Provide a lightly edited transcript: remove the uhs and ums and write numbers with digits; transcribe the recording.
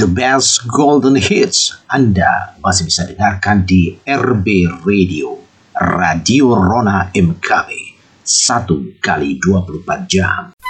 The best golden hits Anda masih bisa dengarkan di RB Radio, Radio Rona MKB, 1 kali 24 jam.